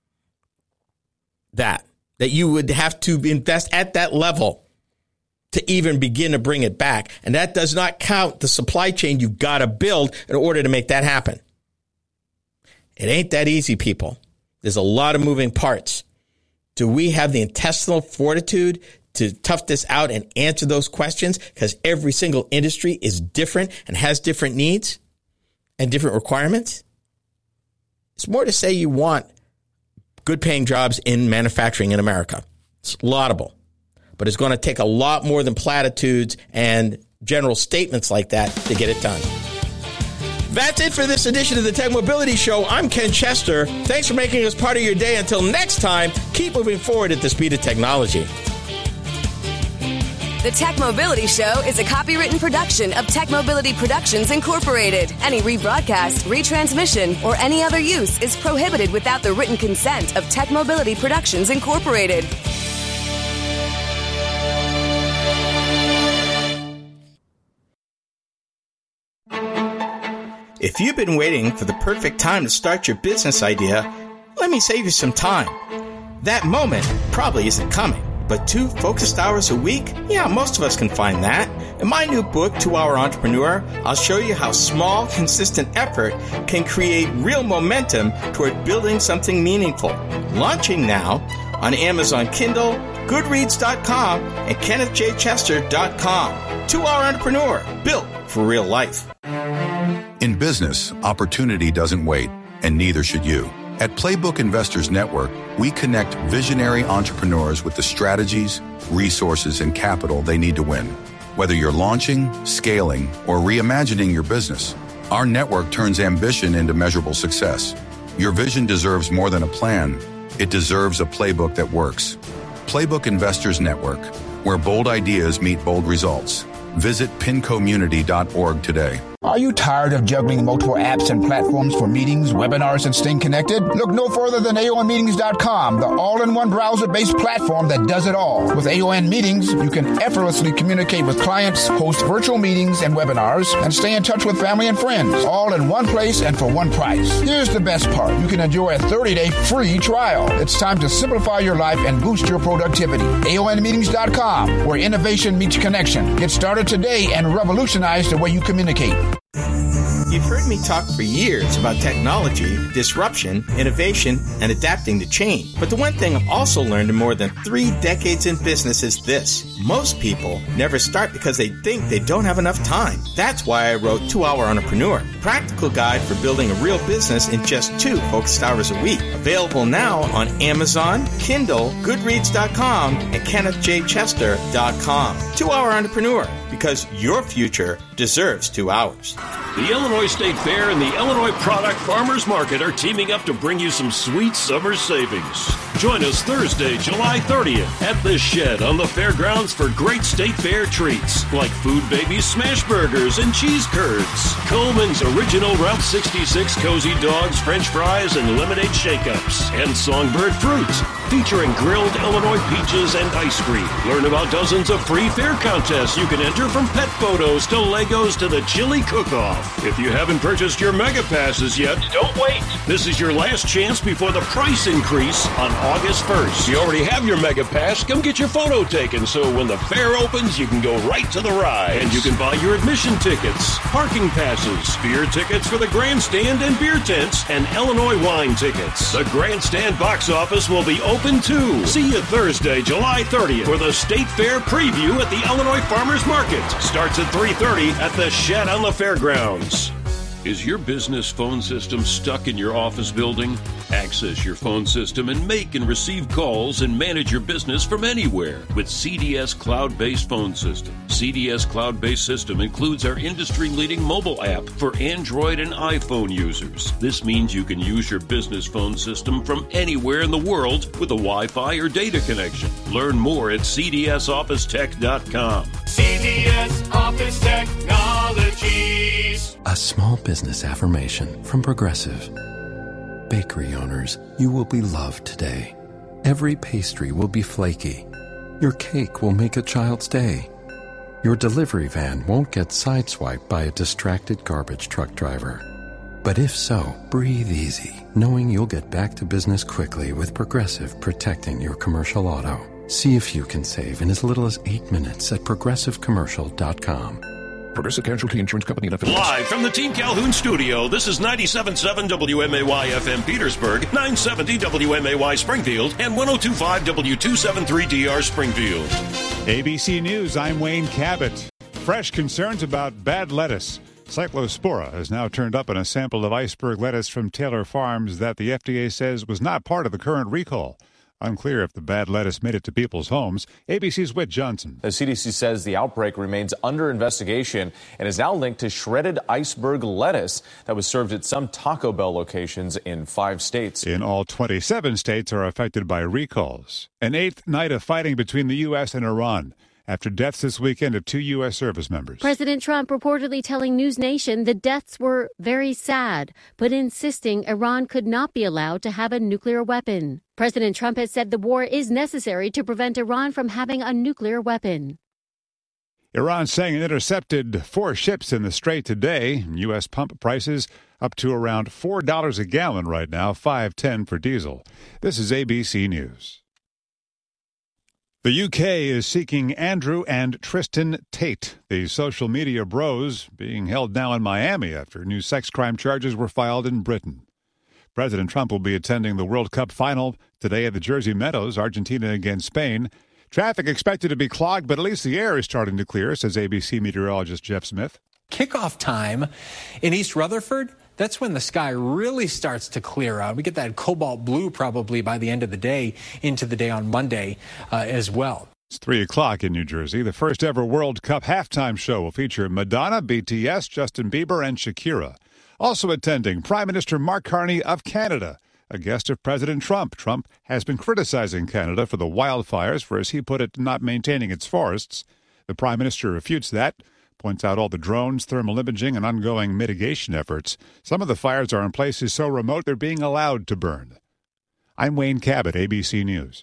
Speaker 1: that you would have to invest at that level to even begin to bring it back. And that does not count the supply chain you've got to build in order to make that happen. It ain't that easy, people. There's a lot of moving parts. Do we have the intestinal fortitude to tough this out and answer those questions? Because every single industry is different and has different needs and different requirements. It's more to say you want good paying jobs in manufacturing in America. It's laudable, but it's going to take a lot more than platitudes and general statements like that to get it done. That's it for this edition of the Tech Mobility Show. I'm Ken Chester. Thanks for making us part of your day. Until next time, keep moving forward at the speed of technology.
Speaker 19: The Tech Mobility Show is a copywritten production of Tech Mobility Productions, Incorporated. Any rebroadcast, retransmission, or any other use is prohibited without the written consent of Tech Mobility Productions, Incorporated.
Speaker 1: If you've been waiting for the perfect time to start your business idea, let me save you some time. That moment probably isn't coming, but 2 focused hours a week? Yeah, most of us can find that. In my new book, 2 Hour Entrepreneur, I'll show you how small, consistent effort can create real momentum toward building something meaningful. Launching now on Amazon Kindle, Goodreads.com, and KennethJChester.com. 2 Hour Entrepreneur, built for real life.
Speaker 3: In business, opportunity doesn't wait, and neither should you. At Playbook Investors Network, we connect visionary entrepreneurs with the strategies, resources, and capital they need to win. Whether you're launching, scaling, or reimagining your business, our network turns ambition into measurable success. Your vision deserves more than a plan. It deserves a playbook that works. Playbook Investors Network, where bold ideas meet bold results. Visit pincommunity.org today.
Speaker 2: Are you tired of juggling multiple apps and platforms for meetings, webinars, and staying connected? Look no further than AONmeetings.com, the all-in-one browser-based platform that does it all. With AON Meetings, you can effortlessly communicate with clients, host virtual meetings and webinars, and stay in touch with family and friends, all in one place and for one price. Here's the best part. You can enjoy a 30-day free trial. It's time to simplify your life and boost your productivity. AONmeetings.com, where innovation meets connection. Get started today and revolutionize the way you communicate.
Speaker 1: You've heard me talk for years about technology, disruption, innovation, and adapting to change. But the one thing I've also learned in more than 3 decades in business is this. Most people never start because they think they don't have enough time. That's why I wrote 2 Hour Entrepreneur, a practical guide for building a real business in just 2 focused hours a week. Available now on Amazon, Kindle, Goodreads.com, and KennethJChester.com. 2 Hour Entrepreneur, because your future deserves 2 hours.
Speaker 20: The Illinois State Fair and the Illinois Product Farmers Market are teaming up to bring you some sweet summer savings. Join us Thursday, July 30th at The Shed on the fairgrounds for great State Fair treats like Food Babies Smash Burgers and Cheese Curds, Coleman's Original Route 66 Cozy Dogs French Fries and Lemonade Shake-Ups, and Songbird Fruits featuring grilled Illinois peaches and ice cream. Learn about dozens of free fair contests you can enter, from pet photos to Legos to the chili cook-off. If you haven't purchased your Mega Passes yet, don't wait. This is your last chance before the price increase on August 1st. If you already have your Mega Pass, come get your photo taken so when the fair opens, you can go right to the ride. And you can buy your admission tickets, parking passes, beer tickets for the grandstand and beer tents, and Illinois wine tickets. The grandstand box office will be open too. See you Thursday, July 30th for the State Fair preview at the Illinois Farmers Market. Starts at 3:30 at the Shed on the Fairgrounds. Is your business phone system stuck in your office building? Access your phone system and make and receive calls and manage your business from anywhere with CDS Cloud-Based Phone System. CDS Cloud-Based System includes our industry-leading mobile app for Android and iPhone users. This means you can use your business phone system from anywhere in the world with a Wi-Fi or data connection. Learn more at cdsofficetech.com.
Speaker 12: CDS Office Technologies.
Speaker 17: A small business affirmation from Progressive. Bakery owners, you will be loved today. Every pastry will be flaky. Your cake will make a child's day. Your delivery van won't get sideswiped by a distracted garbage truck driver. But if so, breathe easy, knowing you'll get back to business quickly with Progressive protecting your commercial auto. See if you can save in as little as 8 minutes at progressivecommercial.com.
Speaker 21: Progressive Casualty Insurance Company and affiliates.
Speaker 20: Live from the Team Calhoun studio, this is 97.7 WMAY FM Petersburg, 970 WMAY Springfield, and 102.5 W273DR Springfield.
Speaker 22: ABC News, I'm Wayne Cabot. Fresh concerns about bad lettuce. Cyclospora has now turned up in a sample of iceberg lettuce from Taylor Farms that the FDA says was not part of the current recall. Unclear if the bad lettuce made it to people's homes. ABC's Whit Johnson.
Speaker 4: The CDC says the outbreak remains under investigation and is now linked to shredded iceberg lettuce that was served at some Taco Bell locations in 5 states.
Speaker 22: In all, 27 states are affected by recalls. An 8th night of fighting between the U.S. and Iran after deaths this weekend of 2 U.S. service members.
Speaker 5: President Trump reportedly telling News Nation the deaths were very sad, but insisting Iran could not be allowed to have a nuclear weapon. President Trump has said the war is necessary to prevent Iran from having a nuclear weapon.
Speaker 22: Iran saying it intercepted 4 ships in the Strait today. U.S. pump prices up to around $4 a gallon right now, $5.10 for diesel. This is ABC News. The UK is seeking Andrew and Tristan Tate, the social media bros, being held now in Miami after new sex crime charges were filed in Britain. President Trump will be attending the World Cup final today at the Jersey Meadows, Argentina against Spain. Traffic expected to be clogged, but at least the air is starting to clear, says ABC meteorologist Jeff Smith.
Speaker 23: Kickoff time in East Rutherford, that's when the sky really starts to clear out. We get that cobalt blue probably by the end of the day, into the day on Monday as well.
Speaker 22: It's 3 o'clock in New Jersey. The first ever World Cup halftime show will feature Madonna, BTS, Justin Bieber, and Shakira. Also attending, Prime Minister Mark Carney of Canada, a guest of President Trump. Trump has been criticizing Canada for the wildfires for, as he put it, not maintaining its forests. The Prime Minister refutes that, points out all the drones, thermal imaging, and ongoing mitigation efforts. Some of the fires are in places so remote they're being allowed to burn. I'm Wayne Cabot, ABC News.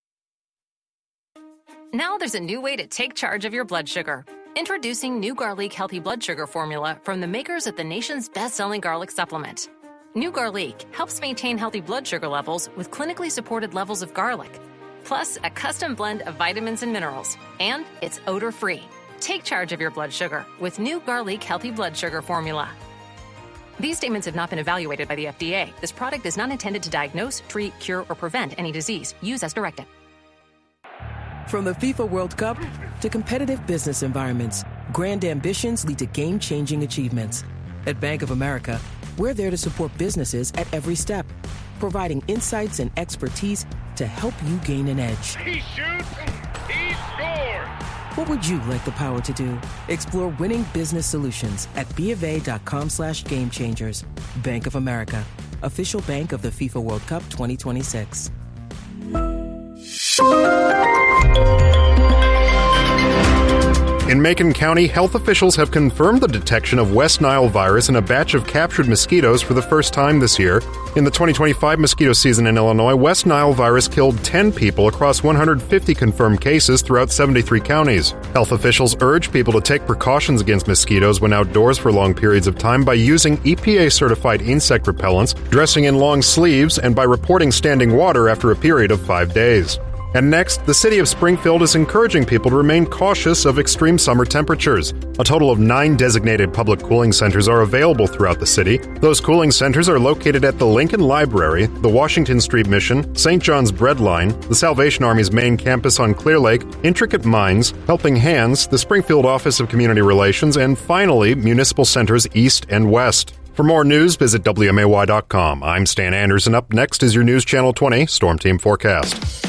Speaker 24: Now there's a new way to take charge of your blood sugar. Introducing New Garlic Healthy Blood Sugar Formula from the makers of the nation's best-selling garlic supplement. New Garlic helps maintain healthy blood sugar levels with clinically supported levels of garlic, plus a custom blend of vitamins and minerals, and it's odor-free. Take charge of your blood sugar with New Garlic Healthy Blood Sugar Formula. These statements have not been evaluated by the FDA. This product is not intended to diagnose, treat, cure, or prevent any disease. Use as directed.
Speaker 25: From the FIFA World Cup to competitive business environments, grand ambitions lead to game-changing achievements. At Bank of America, we're there to support businesses at every step, providing insights and expertise to help you gain an edge.
Speaker 12: He shoots, he scores!
Speaker 25: What would you like the power to do? Explore winning business solutions at BofA.com/gamechangers. Bank of America, official bank of the FIFA World Cup 2026.
Speaker 10: In Macon County, health officials have confirmed the detection of West Nile virus in a batch of captured mosquitoes for the first time this year. In the 2025 mosquito season in Illinois, West Nile virus killed 10 people across 150 confirmed cases throughout 73 counties. Health officials urge people to take precautions against mosquitoes when outdoors for long periods of time by using EPA-certified insect repellents, dressing in long sleeves, and by reporting standing water after a period of 5 days. And next, the city of Springfield is encouraging people to remain cautious of extreme summer temperatures. A total of 9 designated public cooling centers are available throughout the city. Those cooling centers are located at the Lincoln Library, the Washington Street Mission, St. John's Bread Line, the Salvation Army's main campus on Clear Lake, Intricate Minds, Helping Hands, the Springfield Office of Community Relations, and finally, municipal centers east and west. For more news, visit WMAY.com. I'm Stan Anderson. Up next is your News Channel 20 Storm Team Forecast.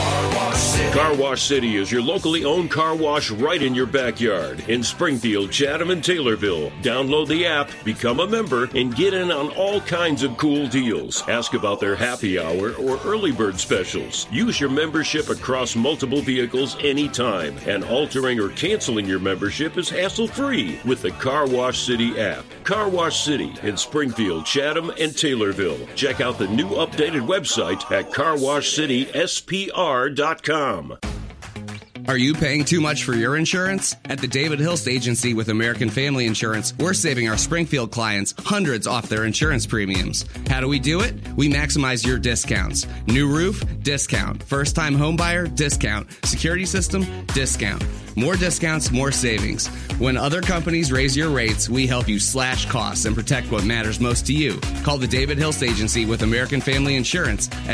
Speaker 20: Car Wash City is your locally owned car wash right in your backyard in Springfield, Chatham, and Taylorville. Download the app, become a member, and get in on all kinds of cool deals. Ask about their happy hour or early bird specials. Use your membership across multiple vehicles anytime, and altering or canceling your membership is hassle-free with the Car Wash City app. Car Wash City in Springfield, Chatham, and Taylorville. Check out the new updated website at carwashcityspr.com.
Speaker 26: Are you paying too much for your insurance? At the David Hilst Agency with American Family Insurance, we're saving our Springfield clients hundreds off their insurance premiums. How do we do it? We maximize your discounts. New roof? Discount. First-time homebuyer? Discount. Security system? Discount. More discounts, more savings. When other companies raise your rates, we help you slash costs and protect what matters most to you. Call the David Hilst Agency with American Family Insurance at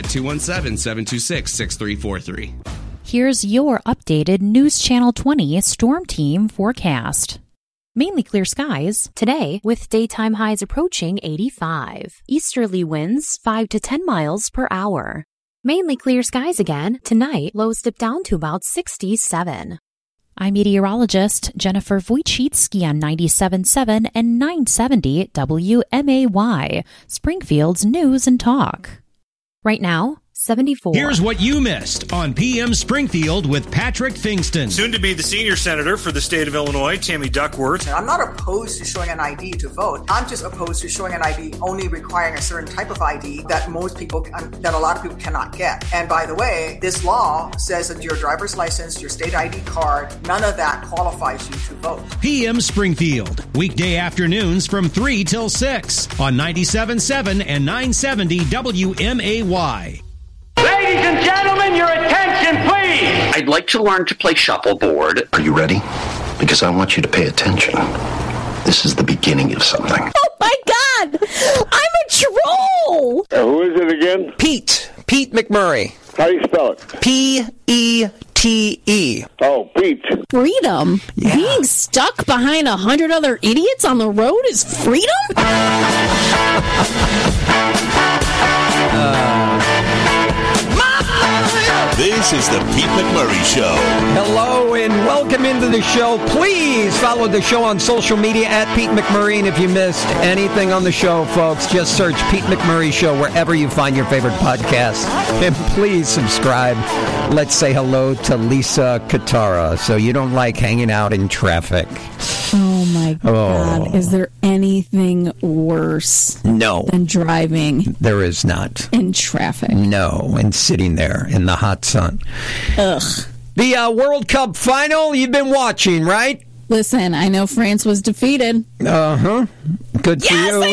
Speaker 26: 217-726-6343.
Speaker 15: Here's your updated News Channel 20 Storm Team forecast. Mainly clear skies today with daytime highs approaching 85. Easterly winds 5 to 10 miles per hour. Mainly clear skies again. Tonight, lows dip down to about 67. I'm meteorologist Jennifer Wojcicki on 97.7 and 970 WMAY, Springfield's News and Talk. Right now, 74.
Speaker 18: Here's what you missed on PM Springfield with Patrick Fingston.
Speaker 7: Soon to be the senior senator for the state of Illinois, Tammy Duckworth.
Speaker 8: I'm not opposed to showing an ID to vote. I'm just opposed to showing an ID only requiring a certain type of ID that that a lot of people cannot get. And by the way, this law says that your driver's license, your state ID card, none of that qualifies you to vote.
Speaker 18: PM Springfield, weekday afternoons from 3 till 6 on 97.7 and 970 WMAY.
Speaker 9: Ladies and gentlemen, your attention, please!
Speaker 11: I'd like to learn to play shuffleboard. Are you ready? Because I want you to pay attention. This is the beginning of something.
Speaker 13: Oh my God! I'm a troll!
Speaker 14: Who is it again?
Speaker 27: Pete McMurray.
Speaker 14: How do you spell it?
Speaker 27: P-E-T-E.
Speaker 14: Oh, Pete.
Speaker 13: Freedom?
Speaker 27: Yeah.
Speaker 13: Being stuck behind 100 other idiots on the road is freedom?
Speaker 28: This is the Pete McMurray Show.
Speaker 29: Hello and welcome into the show. Please follow the show on social media at Pete McMurray. And if you missed anything on the show, folks, just search Pete McMurray Show wherever you find your favorite podcast. And please subscribe. Let's say hello to Lisa Katara so you don't like hanging out in traffic.
Speaker 13: Oh my God.
Speaker 29: Oh.
Speaker 13: Is there anything worse than driving?
Speaker 29: There is not.
Speaker 13: In traffic.
Speaker 29: No, and sitting there in the hot sun.
Speaker 13: Ugh.
Speaker 29: The World Cup final, you've been watching, right?
Speaker 13: Listen, I know France was defeated.
Speaker 29: Uh-huh. Good for you.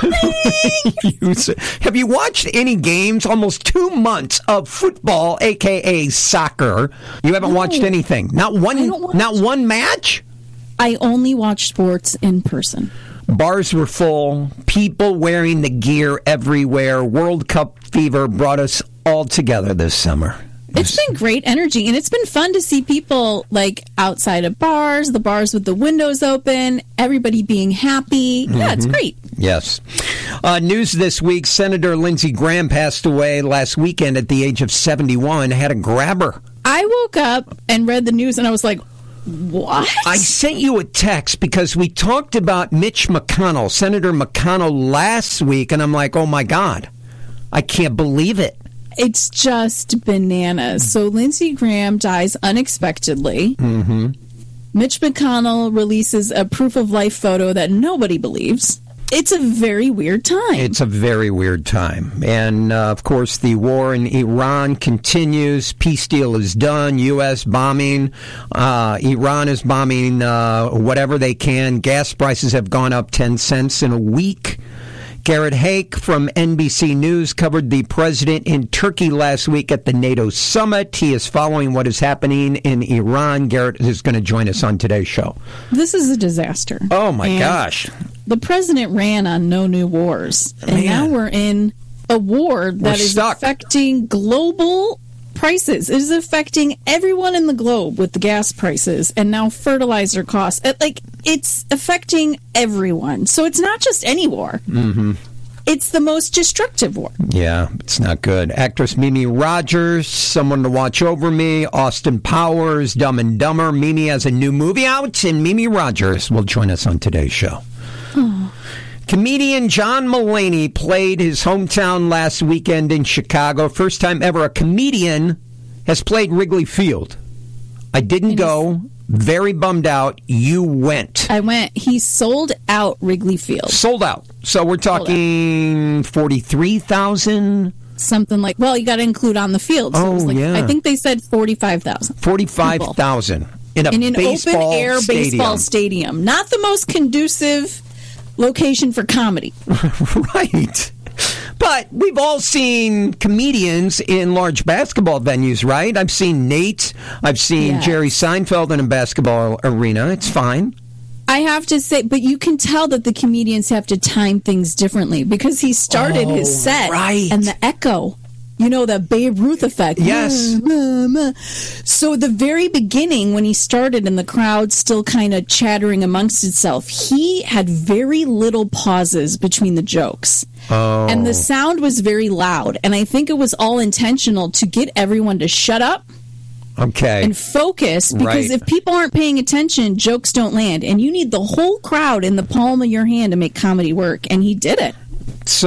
Speaker 29: Have you watched any games? Almost 2 months of football, a.k.a. soccer. You haven't watched anything? Not one match?
Speaker 13: I only watch sports in person.
Speaker 29: Bars were full, people wearing the gear everywhere. World Cup fever brought us all together this summer.
Speaker 13: It's been great energy, and it's been fun to see people like outside of bars, the bars with the windows open, everybody being happy. Yeah, it's great.
Speaker 29: Yes. News this week, Senator Lindsey Graham passed away last weekend at the age of 71, had a grabber.
Speaker 13: I woke up and read the news, and I was like, what?
Speaker 29: I sent you a text because we talked about Mitch McConnell, Senator McConnell, last week, and I'm like, oh my God, I can't believe it.
Speaker 13: It's just bananas. So Lindsey Graham dies unexpectedly.
Speaker 29: Mm-hmm.
Speaker 13: Mitch McConnell releases a proof of life photo that nobody believes. It's a very weird time.
Speaker 29: It's a very weird time. And, of course, the war in Iran continues. Peace deal is done. U.S. bombing. Iran is bombing whatever they can. Gas prices have gone up 10 cents in a week. Garrett Haake from NBC News covered the president in Turkey last week at the NATO summit. He is following what is happening in Iran. Garrett is going to join us on today's show.
Speaker 13: This is a disaster.
Speaker 29: Oh, my gosh.
Speaker 13: The president ran on no new wars. And now we're in a war that is affecting global prices. It is affecting everyone in the globe with the gas prices and now fertilizer costs. It's affecting everyone. So it's not just any war.
Speaker 29: Mm-hmm.
Speaker 13: It's the most destructive war.
Speaker 29: Yeah, it's not good. Actress Mimi Rogers, Someone to Watch Over Me, Austin Powers, Dumb and Dumber. Mimi has a new movie out, and Mimi Rogers will join us on today's show.
Speaker 13: Oh.
Speaker 29: Comedian John Mulaney played his hometown last weekend in Chicago. First time ever a comedian has played Wrigley Field. I didn't go. Very bummed out. You went.
Speaker 13: I went. He sold out Wrigley Field.
Speaker 29: Sold out. So we're talking 43,000?
Speaker 13: Something like, well, you got to include on the field. So it was
Speaker 29: yeah.
Speaker 13: I think they said 45,000.
Speaker 29: 45,000 in an
Speaker 13: open-air baseball stadium. Not the most conducive location for comedy.
Speaker 29: Right. But we've all seen comedians in large basketball venues, right? I've seen Nate. I've seen Jerry Seinfeld in a basketball arena. It's fine.
Speaker 13: I have to say, but you can tell that the comedians have to time things differently because he started his set and the echo You know, the Babe Ruth effect.
Speaker 29: Yes.
Speaker 13: So the very beginning, when he started and the crowd still kind of chattering amongst itself, he had very little pauses between the jokes.
Speaker 29: Oh.
Speaker 13: And the sound was very loud. And I think it was all intentional to get everyone to shut up.
Speaker 29: Okay.
Speaker 13: And focus, because if people aren't paying attention, jokes don't land. And you need the whole crowd in the palm of your hand to make comedy work. And he did it.
Speaker 29: So